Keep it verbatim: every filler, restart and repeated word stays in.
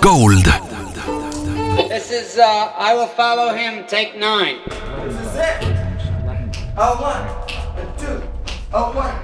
Gold. This is uh, I Will Follow Him, take nine. This is it. Oh, one, two, oh, one.